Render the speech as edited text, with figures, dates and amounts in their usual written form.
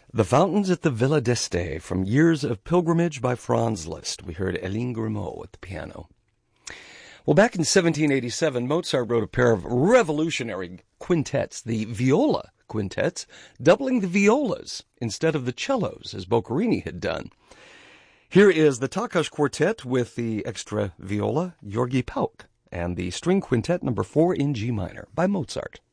The Fountains at the Villa d'Este from Years of Pilgrimage by Franz Liszt. We heard Eline Grimaud at the piano. Well, back in 1787, Mozart wrote a pair of revolutionary quintets, the viola quintets, doubling the violas instead of the cellos, as Boccherini had done. Here is the Takas Quartet with the extra viola, Georgi Pauk, and the string quintet number 4 in G minor by Mozart.